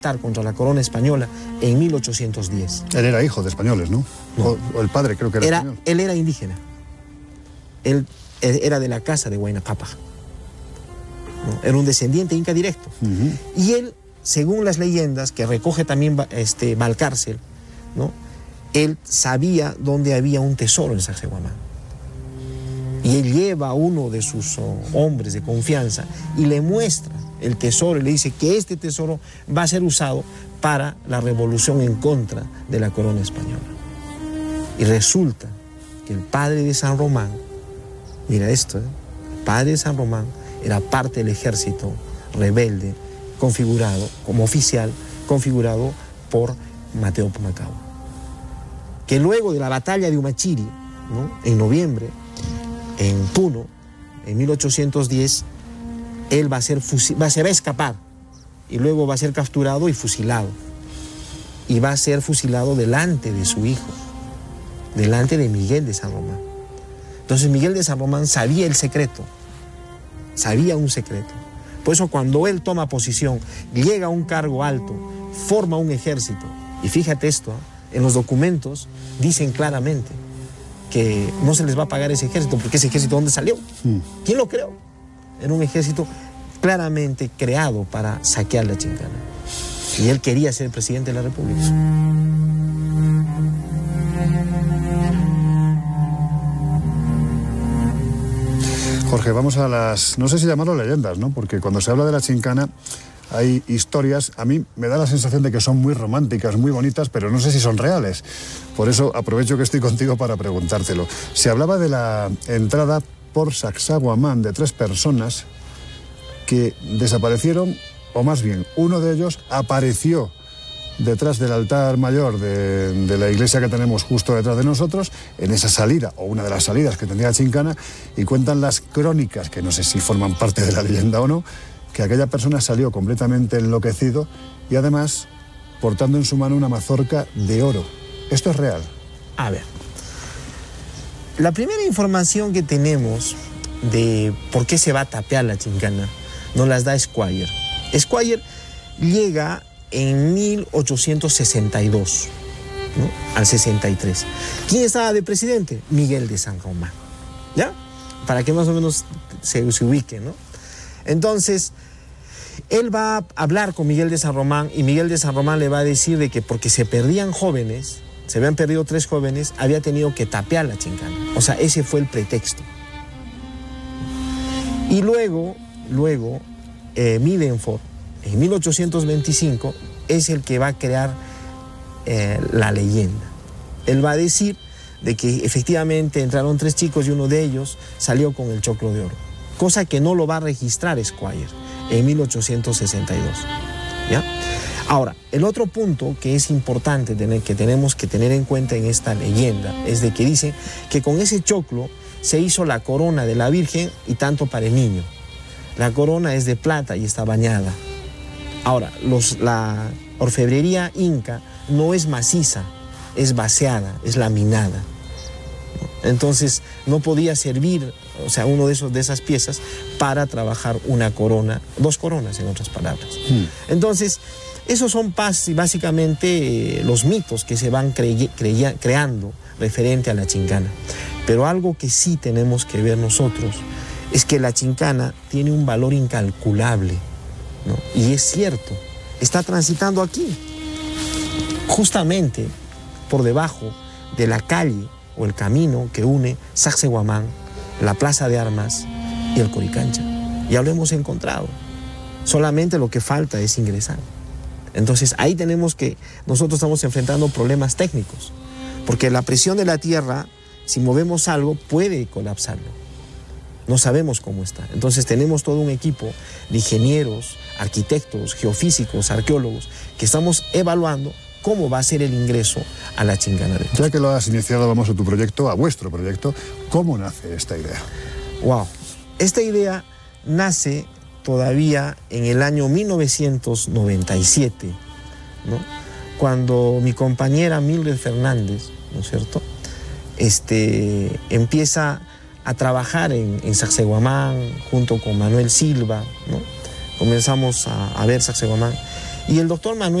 contra la corona española en 1810. Él era hijo de españoles, ¿no? No. O el padre creo que era español. Él era indígena. Él era de la casa de Huayna Cápac, ¿no? Era un descendiente inca directo. Y él, según las leyendas, que recoge también Valcárcel, ¿no? Él sabía dónde había un tesoro en Sacsayhuamán. Y él lleva a uno de sus hombres de confianza y le muestra el tesoro y le dice que este tesoro va a ser usado para la revolución en contra de la corona española. Y resulta que el padre de San Román, mira esto, el padre de San Román era parte del ejército rebelde configurado como oficial, configurado por Mateo Pumacahua, que luego de la batalla de Humachiri, ¿no? En noviembre, en Puno, en 1810, él va a escapar y luego va a ser capturado y fusilado. Y va a ser fusilado delante de su hijo, delante de Miguel de San Román. Entonces Miguel de San Román sabía el secreto, sabía un secreto. Por eso cuando él toma posición, llega a un cargo alto, forma un ejército. Y fíjate esto, en los documentos dicen claramente que no se les va a pagar ese ejército, porque ese ejército, ¿dónde salió? ¿Quién lo creó? Era un ejército claramente creado para saquear la Chincana. Y él quería ser presidente de la República. Jorge, vamos a las, no sé si llamarlo leyendas, ¿no? Porque cuando se habla de la Chincana hay historias, a mí me da la sensación de que son muy románticas, muy bonitas, pero no sé si son reales. Por eso aprovecho que estoy contigo para preguntártelo. Se hablaba de la entrada por Sacsayhuamán de 3 personas que desaparecieron, o más bien, uno de ellos apareció detrás del altar mayor de la iglesia que tenemos justo detrás de nosotros, en esa salida, o una de las salidas que tenía Chincana, y cuentan las crónicas, que no sé si forman parte de la leyenda o no, que aquella persona salió completamente enloquecido y además portando en su mano una mazorca de oro. ¿Esto es real? A ver, la primera información que tenemos de por qué se va a tapear la Chincana nos las da Squire. Squire llega en 1862, ¿no? Al 63. ¿Quién estaba de presidente? Miguel de San Román, ¿ya? Para que más o menos se ubique, ¿no? Entonces, él va a hablar con Miguel de San Román y Miguel de San Román le va a decir de que porque se perdían jóvenes, se habían perdido 3 jóvenes, había tenido que tapear la Chincana. O sea, ese fue el pretexto. Y luego Millenford, en 1825, es el que va a crear la leyenda. Él va a decir de que efectivamente entraron 3 chicos y uno de ellos salió con el choclo de oro, cosa que no lo va a registrar Squire en 1862. ¿Ya? Ahora, el otro punto que es importante que tenemos que tener en cuenta en esta leyenda es de que dicen que con ese choclo se hizo la corona de la Virgen y tanto para el niño. La corona es de plata y está bañada. Ahora, la orfebrería inca no es maciza, es vaciada, es laminada. Entonces no podía servir, o sea, uno de esas piezas para trabajar una corona, 2 coronas en otras palabras. Entonces, esos son básicamente los mitos que se van creando referente a la Chincana. Pero algo que sí tenemos que ver nosotros es que la Chincana tiene un valor incalculable, ¿no? Y es cierto, está transitando aquí, justamente por debajo de la calle o el camino que une Sacsayhuamán, la Plaza de Armas y el Coricancha. Ya lo hemos encontrado, solamente lo que falta es ingresar. Entonces ahí nosotros estamos enfrentando problemas técnicos, porque la presión de la tierra, si movemos algo, puede colapsarlo. No sabemos cómo está. Entonces tenemos todo un equipo de ingenieros, arquitectos, geofísicos, arqueólogos, que estamos evaluando cómo va a ser el ingreso a la Chincana de Cusco. Ya que lo has iniciado, vamos a tu proyecto, a vuestro proyecto. ¿Cómo nace esta idea? Wow. Esta idea nace todavía en el año 1997, ¿no? Cuando mi compañera Mildred Fernández, ¿no es cierto?, empieza a trabajar en Sacsayhuamán junto con Manuel Silva, ¿no? Comenzamos a ver Sacsayhuamán Y el doctor Manuel